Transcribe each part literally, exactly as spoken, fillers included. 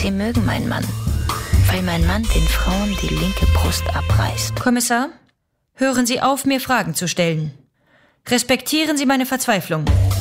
Sie mögen meinen Mann, weil mein Mann den Frauen die linke Brust abreißt. Kommissar, hören Sie auf, mir Fragen zu stellen. Respektieren Sie meine Verzweiflung.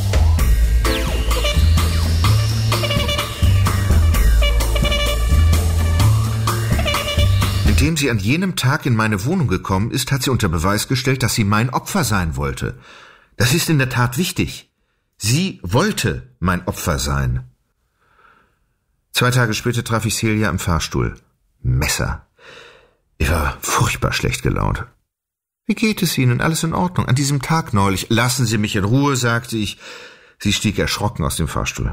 Indem sie an jenem Tag in meine Wohnung gekommen ist, hat sie unter Beweis gestellt, dass sie mein Opfer sein wollte. Das ist in der Tat wichtig. Sie wollte mein Opfer sein. Zwei Tage später traf ich Celia im Fahrstuhl. Messer. Ich war furchtbar schlecht gelaunt. Wie geht es Ihnen? Alles in Ordnung? An diesem Tag neulich. Lassen Sie mich in Ruhe, sagte ich. Sie stieg erschrocken aus dem Fahrstuhl.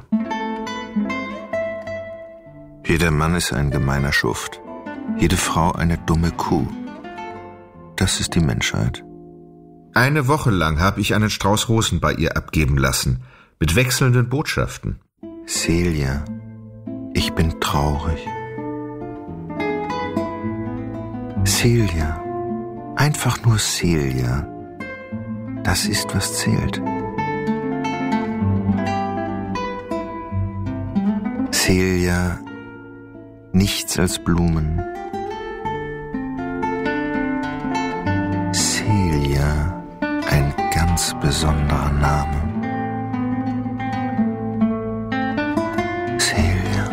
Jeder Mann ist ein gemeiner Schuft. Jede Frau eine dumme Kuh. Das ist die Menschheit. Eine Woche lang habe ich einen Strauß Rosen bei ihr abgeben lassen, mit wechselnden Botschaften. Celia, ich bin traurig. Celia, einfach nur Celia. Das ist, was zählt. Celia, nichts als Blumen. Celia, ein ganz besonderer Name. Celia,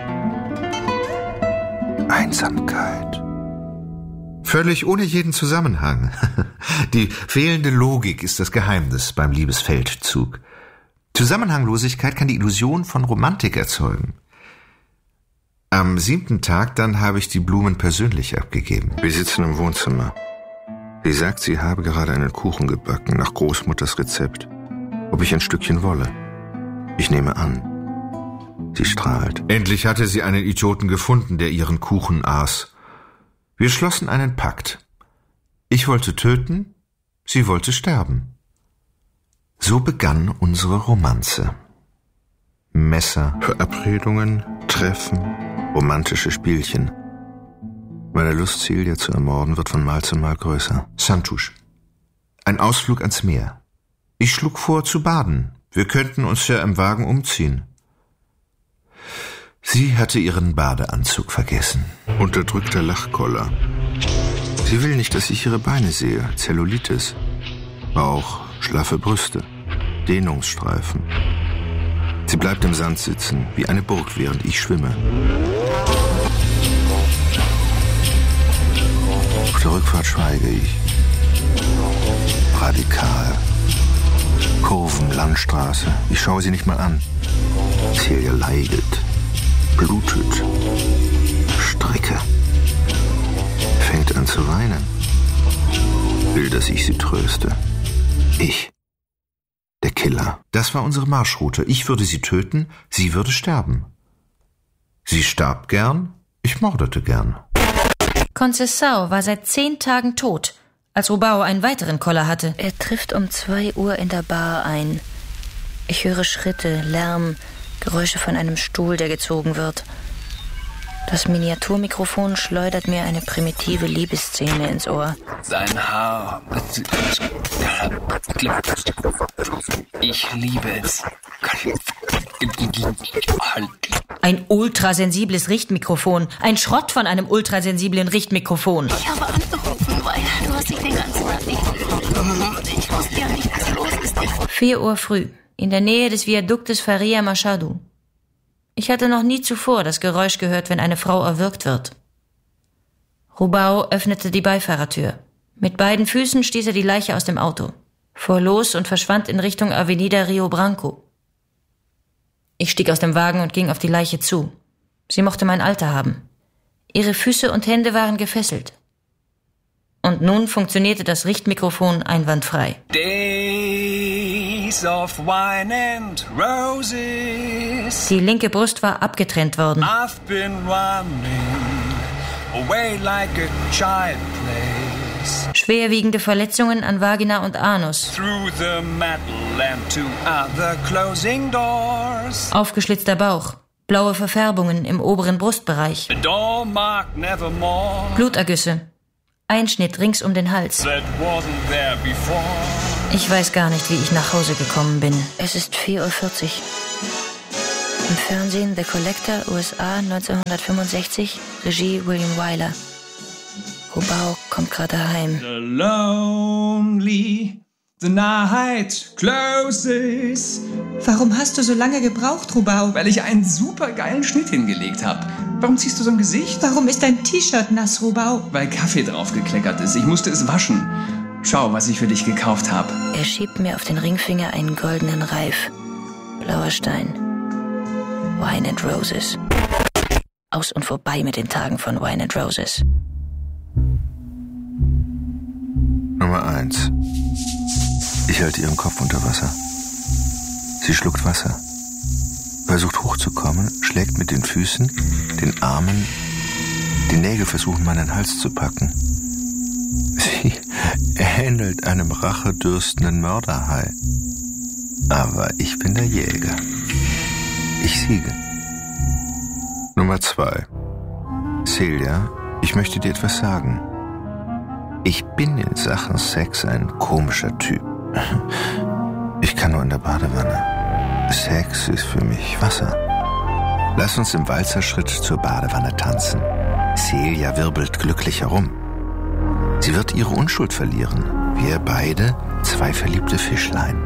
Einsamkeit. Völlig ohne jeden Zusammenhang. Die fehlende Logik ist das Geheimnis beim Liebesfeldzug. Zusammenhanglosigkeit kann die Illusion von Romantik erzeugen. Am siebten Tag dann habe ich die Blumen persönlich abgegeben. Wir sitzen im Wohnzimmer. Sie sagt, sie habe gerade einen Kuchen gebacken nach Großmutters Rezept. Ob ich ein Stückchen wolle? Ich nehme an. Sie strahlt. Endlich hatte sie einen Idioten gefunden, der ihren Kuchen aß. Wir schlossen einen Pakt. Ich wollte töten, sie wollte sterben. So begann unsere Romanze. Messer, Verabredungen, Treffen, romantische Spielchen. Meine Lust, Celia zu ermorden, wird von Mal zu Mal größer. Santusch. Ein Ausflug ans Meer. Ich schlug vor, zu baden. Wir könnten uns ja im Wagen umziehen. Sie hatte ihren Badeanzug vergessen. Unterdrückter Lachkoller. Sie will nicht, dass ich ihre Beine sehe. Zellulitis. Bauch, schlaffe Brüste. Dehnungsstreifen. Sie bleibt im Sand sitzen, wie eine Burg, während ich schwimme. Auf der Rückfahrt schweige ich. Radikal. Kurven, Landstraße. Ich schaue sie nicht mal an. Celia leidet. Blutet. Strecke. Fängt an zu weinen. Will, dass ich sie tröste. Ich. Der Killer. Das war unsere Marschroute. Ich würde sie töten, sie würde sterben. Sie starb gern, ich mordete gern. Conceição war seit zehn Tagen tot, als Rubao einen weiteren Koller hatte. Er trifft um zwei Uhr in der Bar ein. Ich höre Schritte, Lärm, Geräusche von einem Stuhl, der gezogen wird. Das Miniaturmikrofon schleudert mir eine primitive Liebesszene ins Ohr. Sein Haar. Ich liebe es. Ein ultrasensibles Richtmikrofon. Ein Schrott von einem ultrasensiblen Richtmikrofon. Ich habe angerufen, weil du hast dich den ganzen Tag nicht gefunden. Ich wusste ja nicht, was los ist. Vier Uhr früh, in der Nähe des Viaduktes Faria Machado. Ich hatte noch nie zuvor das Geräusch gehört, wenn eine Frau erwürgt wird. Rubao öffnete die Beifahrertür. Mit beiden Füßen stieß er die Leiche aus dem Auto, fuhr los und verschwand in Richtung Avenida Rio Branco. Ich stieg aus dem Wagen und ging auf die Leiche zu. Sie mochte mein Alter haben. Ihre Füße und Hände waren gefesselt. Und nun funktionierte das Richtmikrofon einwandfrei. Days of wine and roses. Die linke Brust war abgetrennt worden. I've been running away like a child plays. Schwerwiegende Verletzungen an Vagina und Anus. Through the metal and to other closing doors. Aufgeschlitzter Bauch. Blaue Verfärbungen im oberen Brustbereich. A door marked nevermore. Blutergüsse. Einschnitt rings um den Hals. That wasn't there before. Ich weiß gar nicht, wie ich nach Hause gekommen bin. Es ist vier Uhr vierzig. Im Fernsehen The Collector, U S A, neunzehnhundertfünfundsechzig, Regie William Wyler. Rubau kommt gerade heim. The lonely, the night closes. Warum hast du so lange gebraucht, Rubau? Weil ich einen super geilen Schnitt hingelegt habe. Warum ziehst du so ein Gesicht? Warum ist dein T-Shirt nass, Rubau? Weil Kaffee drauf gekleckert ist. Ich musste es waschen. Schau, was ich für dich gekauft habe. Er schiebt mir auf den Ringfinger einen goldenen Reif. Blauer Stein. Wine and Roses. Aus und vorbei mit den Tagen von Wine and Roses. Nummer eins. Ich halte ihren Kopf unter Wasser. Sie schluckt Wasser, versucht hochzukommen, schlägt mit den Füßen, den Armen, die Nägel versuchen meinen Hals zu packen. Sie ähnelt einem rachedürstenden Mörderhai. Aber ich bin der Jäger. Ich siege. Nummer zwei. Celia, ich möchte dir etwas sagen. Ich bin in Sachen Sex ein komischer Typ. Ich kann nur in der Badewanne. Sex ist für mich Wasser. Lass uns im Walzerschritt zur Badewanne tanzen. Celia wirbelt glücklich herum. Sie wird ihre Unschuld verlieren. Wir beide, zwei verliebte Fischlein.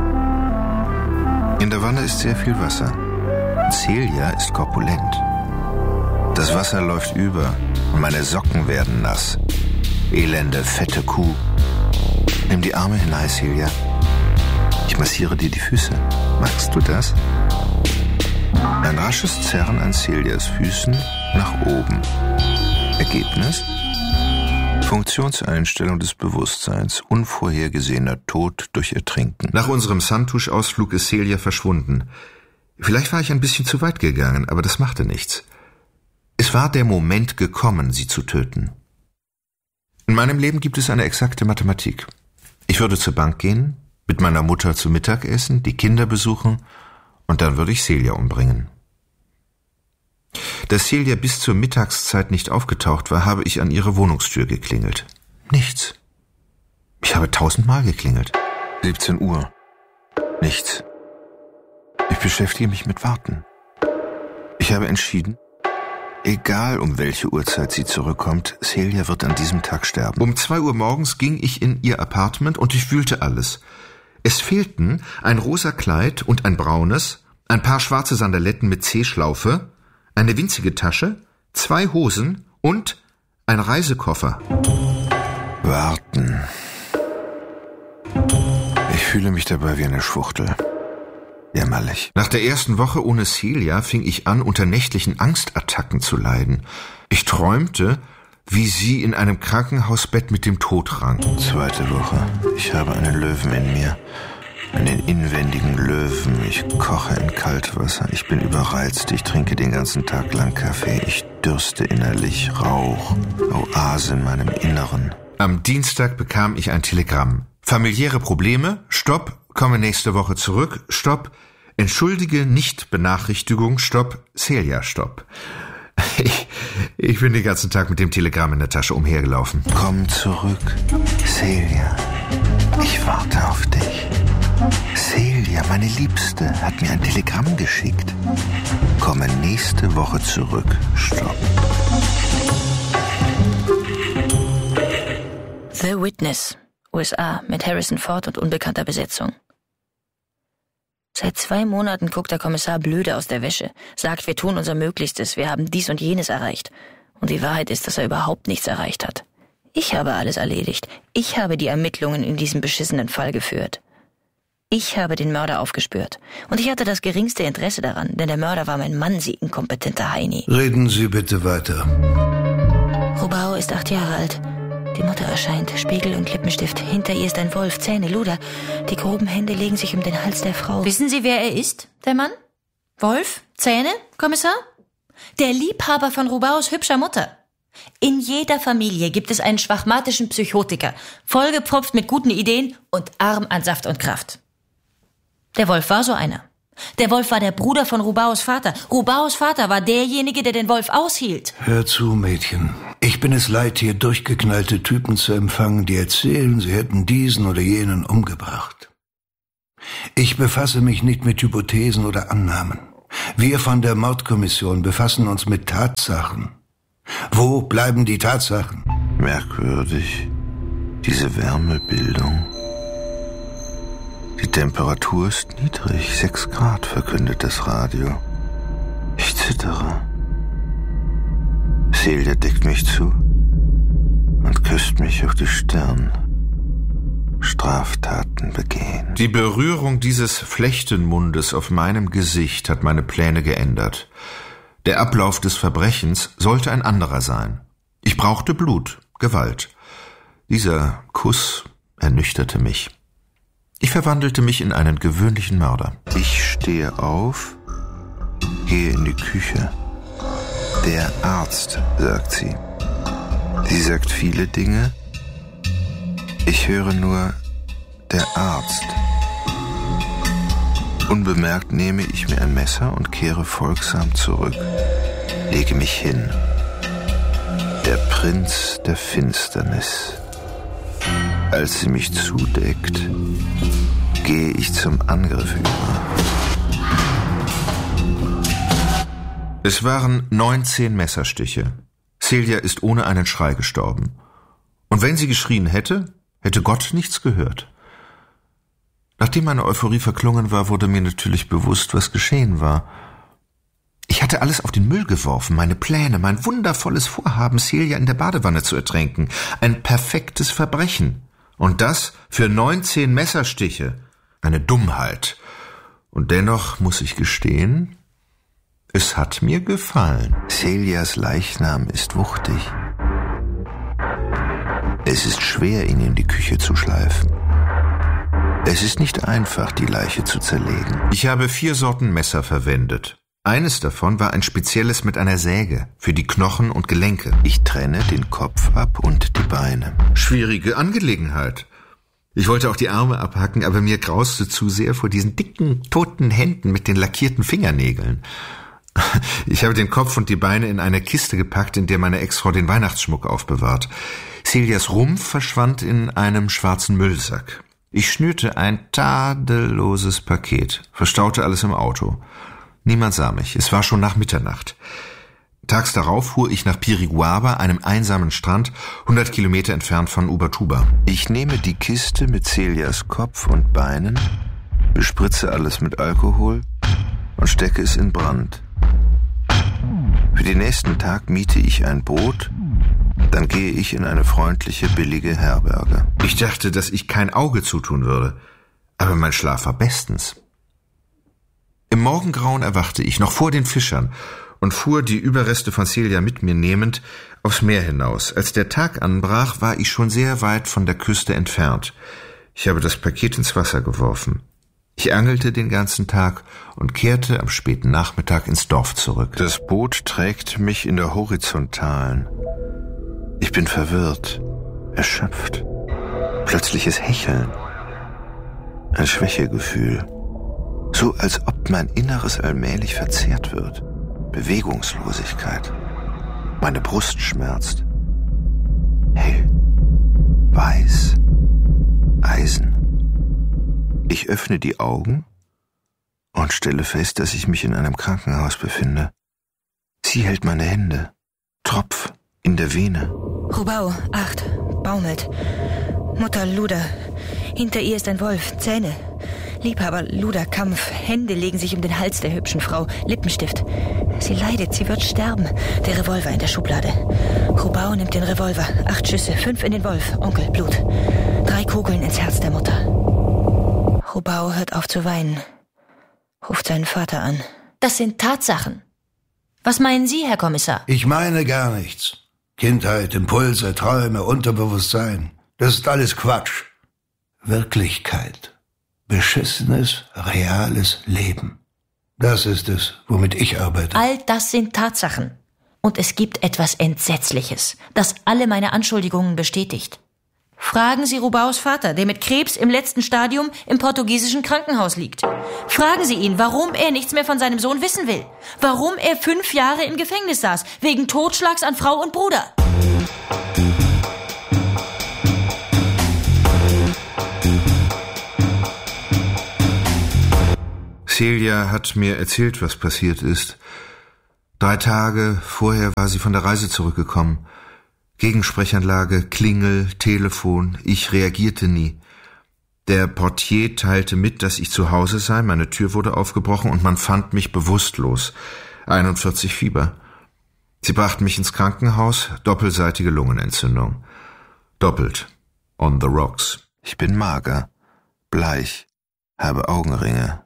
In der Wanne ist sehr viel Wasser. Celia ist korpulent. Das Wasser läuft über und meine Socken werden nass. Elende, fette Kuh. Nimm die Arme hinein, Celia. Ich massiere dir die Füße. Magst du das? Ein rasches Zerren an Celias Füßen nach oben. Ergebnis? Funktionseinstellung des Bewusstseins. Unvorhergesehener Tod durch Ertrinken. Nach unserem Santusch-Ausflug ist Celia verschwunden. Vielleicht war ich ein bisschen zu weit gegangen, aber das machte nichts. Es war der Moment gekommen, sie zu töten. In meinem Leben gibt es eine exakte Mathematik. Ich würde zur Bank gehen, mit meiner Mutter zu Mittag essen, die Kinder besuchen und dann würde ich Celia umbringen. Da Celia bis zur Mittagszeit nicht aufgetaucht war, habe ich an ihre Wohnungstür geklingelt. Nichts. Ich habe tausendmal geklingelt. siebzehn Uhr. Nichts. Ich beschäftige mich mit Warten. Ich habe entschieden, egal um welche Uhrzeit sie zurückkommt, Celia wird an diesem Tag sterben. Um zwei Uhr morgens ging ich in ihr Appartement und ich wühlte alles. Es fehlten ein rosa Kleid und ein braunes, ein paar schwarze Sandaletten mit C-Schlaufe, eine winzige Tasche, zwei Hosen und ein Reisekoffer. Warten. Ich fühle mich dabei wie eine Schwuchtel. Jämmerlich. Nach der ersten Woche ohne Celia fing ich an, unter nächtlichen Angstattacken zu leiden. Ich träumte, wie sie in einem Krankenhausbett mit dem Tod rang. Zweite Woche. Ich habe einen Löwen in mir. Einen inwendigen Löwen. Ich koche in Kaltwasser. Ich bin überreizt. Ich trinke den ganzen Tag lang Kaffee. Ich dürste innerlich. Rauch. Oase in meinem Inneren. Am Dienstag bekam ich ein Telegramm. Familiäre Probleme? Stopp. Komme nächste Woche zurück. Stopp. Entschuldige Nicht-Benachrichtigung. Stopp. Celia, stopp. Ich, ich bin den ganzen Tag mit dem Telegramm in der Tasche umhergelaufen. Komm zurück, Celia. Ich warte auf dich. Celia, meine Liebste, hat mir ein Telegramm geschickt. Komme nächste Woche zurück. Stopp. The Witness, U S A, mit Harrison Ford und unbekannter Besetzung. Seit zwei Monaten guckt der Kommissar blöde aus der Wäsche, sagt, wir tun unser Möglichstes, wir haben dies und jenes erreicht. Und die Wahrheit ist, dass er überhaupt nichts erreicht hat. Ich habe alles erledigt. Ich habe die Ermittlungen in diesem beschissenen Fall geführt. Ich habe den Mörder aufgespürt. Und ich hatte das geringste Interesse daran, denn der Mörder war mein Mann, Sie inkompetenter Heini. Reden Sie bitte weiter. Rubau ist acht Jahre alt. Die Mutter erscheint, Spiegel und Lippenstift. Hinter ihr ist ein Wolf, Zähne, Luder. Die groben Hände legen sich um den Hals der Frau. Wissen Sie, wer er ist, der Mann? Wolf? Zähne, Kommissar? Der Liebhaber von Rubaus hübscher Mutter. In jeder Familie gibt es einen schwachmatischen Psychotiker, vollgepfropft mit guten Ideen und arm an Saft und Kraft. Der Wolf war so einer. Der Wolf war der Bruder von Rubaus Vater. Rubaus Vater war derjenige, der den Wolf aushielt. Hör zu, Mädchen. Ich bin es leid, hier durchgeknallte Typen zu empfangen, die erzählen, sie hätten diesen oder jenen umgebracht. Ich befasse mich nicht mit Hypothesen oder Annahmen. Wir von der Mordkommission befassen uns mit Tatsachen. Wo bleiben die Tatsachen? Merkwürdig, diese Wärmebildung. Die Temperatur ist niedrig, sechs Grad, verkündet das Radio. Ich zittere. Celia deckt mich zu und küsst mich auf die Stirn. Straftaten begehen. Die Berührung dieses Flechtenmundes auf meinem Gesicht hat meine Pläne geändert. Der Ablauf des Verbrechens sollte ein anderer sein. Ich brauchte Blut, Gewalt. Dieser Kuss ernüchterte mich. Ich verwandelte mich in einen gewöhnlichen Mörder. Ich stehe auf, gehe in die Küche. Der Arzt, sagt sie. Sie sagt viele Dinge. Ich höre nur, der Arzt. Unbemerkt nehme ich mir ein Messer und kehre folgsam zurück, lege mich hin. Der Prinz der Finsternis. Als sie mich zudeckt, gehe ich zum Angriff über. Es waren neunzehn Messerstiche. Celia ist ohne einen Schrei gestorben. Und wenn sie geschrien hätte, hätte Gott nichts gehört. Nachdem meine Euphorie verklungen war, wurde mir natürlich bewusst, was geschehen war. Ich hatte alles auf den Müll geworfen, meine Pläne, mein wundervolles Vorhaben, Celia in der Badewanne zu ertränken. Ein perfektes Verbrechen. Und das für neunzehn Messerstiche. Eine Dummheit. Und dennoch muss ich gestehen, es hat mir gefallen. Celias Leichnam ist wuchtig. Es ist schwer, ihn in die Küche zu schleifen. Es ist nicht einfach, die Leiche zu zerlegen. Ich habe vier Sorten Messer verwendet. Eines davon war ein spezielles mit einer Säge für die Knochen und Gelenke. Ich trenne den Kopf ab und die Beine. Schwierige Angelegenheit. Ich wollte auch die Arme abhacken, aber mir grauste zu sehr vor diesen dicken, toten Händen mit den lackierten Fingernägeln. Ich habe den Kopf und die Beine in eine Kiste gepackt, in der meine Ex-Frau den Weihnachtsschmuck aufbewahrt. Celias Rumpf verschwand in einem schwarzen Müllsack. Ich schnürte ein tadelloses Paket, verstaute alles im Auto. Niemand sah mich, es war schon nach Mitternacht. Tags darauf fuhr ich nach Piriguaba, einem einsamen Strand, hundert Kilometer entfernt von Ubatuba. Ich nehme die Kiste mit Celias Kopf und Beinen, bespritze alles mit Alkohol und stecke es in Brand. Für den nächsten Tag miete ich ein Boot, dann gehe ich in eine freundliche, billige Herberge. Ich dachte, dass ich kein Auge zutun würde, aber mein Schlaf war bestens. Im Morgengrauen erwachte ich, noch vor den Fischern, und fuhr, die Überreste von Celia mit mir nehmend, aufs Meer hinaus. Als der Tag anbrach, war ich schon sehr weit von der Küste entfernt. Ich habe das Paket ins Wasser geworfen. Ich angelte den ganzen Tag und kehrte am späten Nachmittag ins Dorf zurück. Das Boot trägt mich in der Horizontalen. Ich bin verwirrt, erschöpft. Plötzliches Hecheln. Ein Schwächegefühl. So als ob mein Inneres allmählich verzehrt wird. Bewegungslosigkeit. Meine Brust schmerzt. Hell. Weiß. Eisen. Ich öffne die Augen und stelle fest, dass ich mich in einem Krankenhaus befinde. Sie hält meine Hände. Tropf in der Vene. Rubau, acht, baumelt. Mutter Luder. Hinter ihr ist ein Wolf, Zähne. Liebhaber Luder, Kampf. Hände legen sich um den Hals der hübschen Frau. Lippenstift. Sie leidet, sie wird sterben. Der Revolver in der Schublade. Rubau nimmt den Revolver. Acht Schüsse, fünf in den Wolf. Onkel, Blut. Drei Kugeln ins Herz der Mutter. Rubau hört auf zu weinen. Ruft seinen Vater an. Das sind Tatsachen. Was meinen Sie, Herr Kommissar? Ich meine gar nichts. Kindheit, Impulse, Träume, Unterbewusstsein. Das ist alles Quatsch. Wirklichkeit. Beschissenes, reales Leben. Das ist es, womit ich arbeite. All das sind Tatsachen. Und es gibt etwas Entsetzliches, das alle meine Anschuldigungen bestätigt. Fragen Sie Rubaus Vater, der mit Krebs im letzten Stadium im portugiesischen Krankenhaus liegt. Fragen Sie ihn, warum er nichts mehr von seinem Sohn wissen will. Warum er fünf Jahre im Gefängnis saß, wegen Totschlags an Frau und Bruder. Celia hat mir erzählt, was passiert ist. Drei Tage vorher war sie von der Reise zurückgekommen. Gegensprechanlage, Klingel, Telefon, ich reagierte nie. Der Portier teilte mit, dass ich zu Hause sei, meine Tür wurde aufgebrochen und man fand mich bewusstlos. einundvierzig Fieber. Sie brachten mich ins Krankenhaus, doppelseitige Lungenentzündung. Doppelt. On the rocks. Ich bin mager, bleich, habe Augenringe.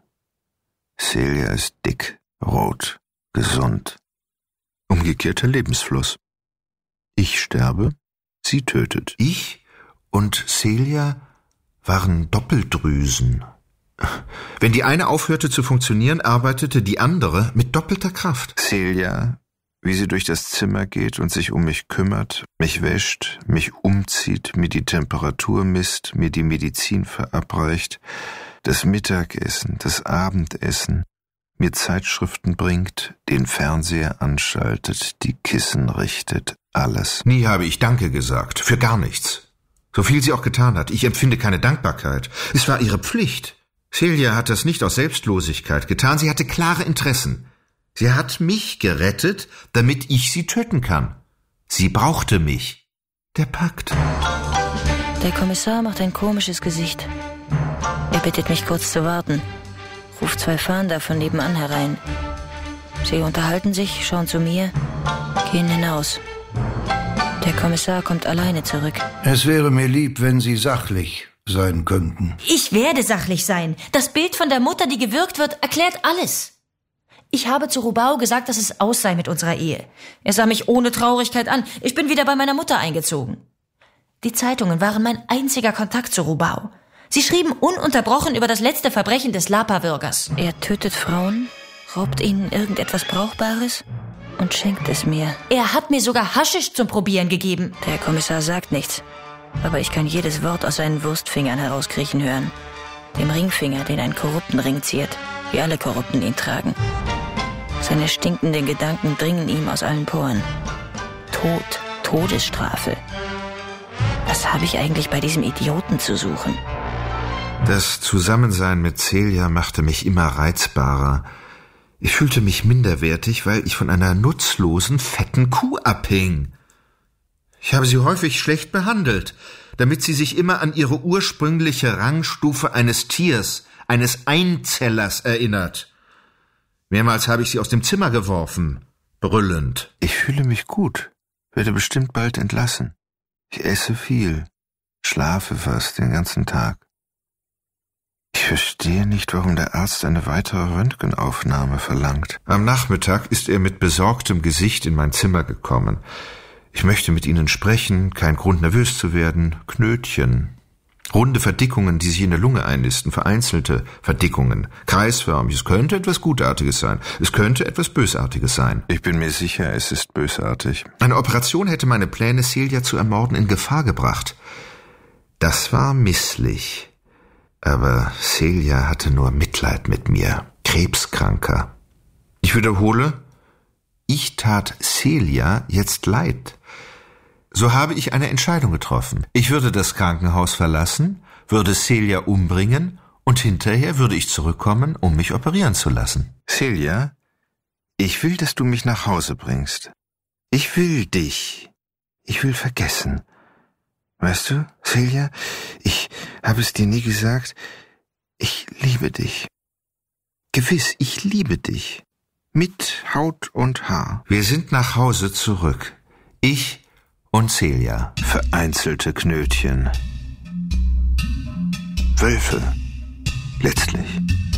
Celia ist dick, rot, gesund. Umgekehrter Lebensfluss. Ich sterbe, sie tötet. Ich und Celia waren Doppeldrüsen. Wenn die eine aufhörte zu funktionieren, arbeitete die andere mit doppelter Kraft. Celia, wie sie durch das Zimmer geht und sich um mich kümmert, mich wäscht, mich umzieht, mir die Temperatur misst, mir die Medizin verabreicht, das Mittagessen, das Abendessen, mir Zeitschriften bringt, den Fernseher anschaltet, die Kissen richtet, alles. Nie habe ich Danke gesagt, für gar nichts. So viel sie auch getan hat, ich empfinde keine Dankbarkeit. Es war ihre Pflicht. Celia hat das nicht aus Selbstlosigkeit getan, sie hatte klare Interessen. Sie hat mich gerettet, damit ich sie töten kann. Sie brauchte mich. Der Pakt. Der Kommissar macht ein komisches Gesicht. Er bittet mich kurz zu warten, ruft zwei Fahnder von nebenan herein. Sie unterhalten sich, schauen zu mir, gehen hinaus. Der Kommissar kommt alleine zurück. Es wäre mir lieb, wenn Sie sachlich sein könnten. Ich werde sachlich sein. Das Bild von der Mutter, die gewürgt wird, erklärt alles. Ich habe zu Rubau gesagt, dass es aus sei mit unserer Ehe. Er sah mich ohne Traurigkeit an. Ich bin wieder bei meiner Mutter eingezogen. Die Zeitungen waren mein einziger Kontakt zu Rubau. Sie schrieben ununterbrochen über das letzte Verbrechen des Lapa-Würgers. Er tötet Frauen, raubt ihnen irgendetwas Brauchbares und schenkt es mir. Er hat mir sogar Haschisch zum Probieren gegeben. Der Kommissar sagt nichts, aber ich kann jedes Wort aus seinen Wurstfingern herauskriechen hören. Dem Ringfinger, den ein Korruptenring ziert, wie alle Korrupten ihn tragen. Seine stinkenden Gedanken dringen ihm aus allen Poren. Tod, Todesstrafe. Was habe ich eigentlich bei diesem Idioten zu suchen? Das Zusammensein mit Celia machte mich immer reizbarer. Ich fühlte mich minderwertig, weil ich von einer nutzlosen, fetten Kuh abhing. Ich habe sie häufig schlecht behandelt, damit sie sich immer an ihre ursprüngliche Rangstufe eines Tiers, eines Einzellers erinnert. Mehrmals habe ich sie aus dem Zimmer geworfen, brüllend. Ich fühle mich gut, werde bestimmt bald entlassen. Ich esse viel, schlafe fast den ganzen Tag. Ich verstehe nicht, warum der Arzt eine weitere Röntgenaufnahme verlangt. Am Nachmittag ist er mit besorgtem Gesicht in mein Zimmer gekommen. Ich möchte mit Ihnen sprechen, kein Grund nervös zu werden. Knötchen, runde Verdickungen, die sich in der Lunge einnisten, vereinzelte Verdickungen, kreisförmig. Es könnte etwas Gutartiges sein, es könnte etwas Bösartiges sein. Ich bin mir sicher, es ist bösartig. Eine Operation hätte meine Pläne, Celia zu ermorden, in Gefahr gebracht. Das war misslich. Aber Celia hatte nur Mitleid mit mir, Krebskranker. Ich wiederhole, ich tat Celia jetzt leid. So habe ich eine Entscheidung getroffen. Ich würde das Krankenhaus verlassen, würde Celia umbringen und hinterher würde ich zurückkommen, um mich operieren zu lassen. Celia, ich will, dass du mich nach Hause bringst. Ich will dich. Ich will vergessen. Weißt du, Celia, ich habe es dir nie gesagt, ich liebe dich. Gewiss, ich liebe dich. Mit Haut und Haar. Wir sind nach Hause zurück. Ich und Celia. Vereinzelte Knötchen. Wölfe. Letztlich.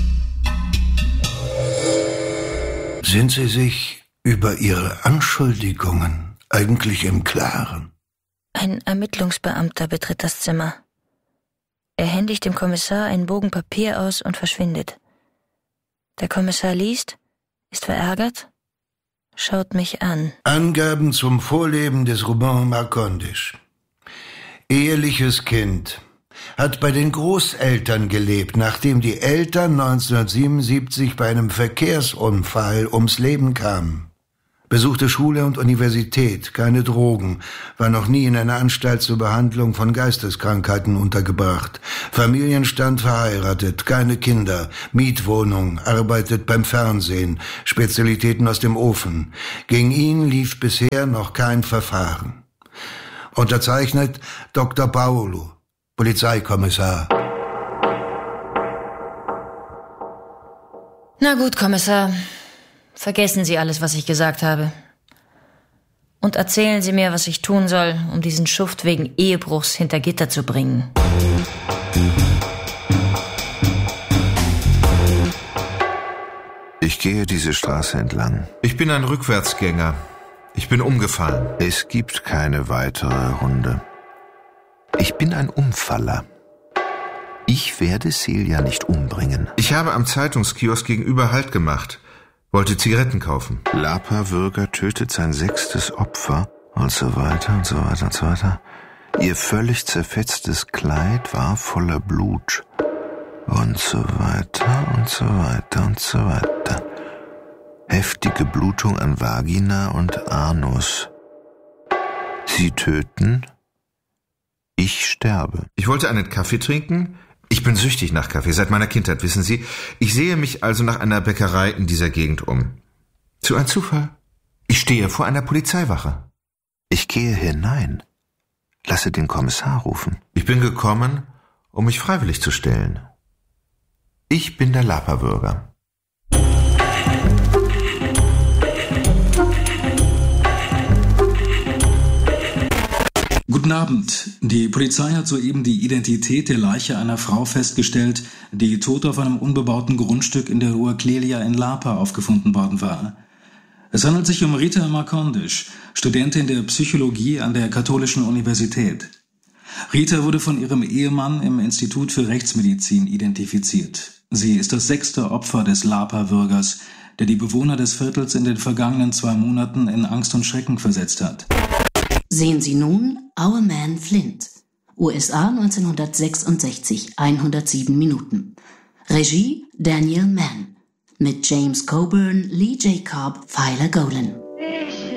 Sind Sie sich über Ihre Anschuldigungen eigentlich im Klaren? Ein Ermittlungsbeamter betritt das Zimmer. Er händigt dem Kommissar einen Bogen Papier aus und verschwindet. Der Kommissar liest, ist verärgert, schaut mich an. Angaben zum Vorleben des Ruben Marcondisch. Eheliches Kind. Hat bei den Großeltern gelebt, nachdem die Eltern neunzehnhundertsiebenundsiebzig bei einem Verkehrsunfall ums Leben kamen. Besuchte Schule und Universität, keine Drogen, war noch nie in einer Anstalt zur Behandlung von Geisteskrankheiten untergebracht. Familienstand verheiratet, keine Kinder, Mietwohnung, arbeitet beim Fernsehen, Spezialitäten aus dem Ofen. Gegen ihn lief bisher noch kein Verfahren. Unterzeichnet Doktor Paolo, Polizeikommissar. Na gut, Kommissar. Vergessen Sie alles, was ich gesagt habe. Und erzählen Sie mir, was ich tun soll, um diesen Schuft wegen Ehebruchs hinter Gitter zu bringen. Ich gehe diese Straße entlang. Ich bin ein Rückwärtsgänger. Ich bin umgefallen. Es gibt keine weitere Runde. Ich bin ein Umfaller. Ich werde Celia nicht umbringen. Ich habe am Zeitungskiosk gegenüber Halt gemacht. Wollte Zigaretten kaufen. Lapa Würger tötet sein sechstes Opfer und so weiter und so weiter und so weiter. Ihr völlig zerfetztes Kleid war voller Blut. Und so weiter und so weiter und so weiter. Heftige Blutung an Vagina und Anus. Sie töten, ich sterbe. Ich wollte einen Kaffee trinken. Ich bin süchtig nach Kaffee, seit meiner Kindheit, wissen Sie. Ich sehe mich also nach einer Bäckerei in dieser Gegend um. Zu ein Zufall. Ich stehe vor einer Polizeiwache. Ich gehe hinein. Lasse den Kommissar rufen. Ich bin gekommen, um mich freiwillig zu stellen. Ich bin der Lapa Würger. Guten Abend. Die Polizei hat soeben die Identität der Leiche einer Frau festgestellt, die tot auf einem unbebauten Grundstück in der Rua Clelia in Lapa aufgefunden worden war. Es handelt sich um Rita Marcondes, Studentin der Psychologie an der Katholischen Universität. Rita wurde von ihrem Ehemann im Institut für Rechtsmedizin identifiziert. Sie ist das sechste Opfer des Lapa-Würgers, der die Bewohner des Viertels in den vergangenen zwei Monaten in Angst und Schrecken versetzt hat. Sehen Sie nun Our Man Flint, U S A neunzehnhundertsechsundsechzig, hundertsieben Minuten. Regie Daniel Mann, mit James Coburn, Lee J. Cobb, Phyla Golan.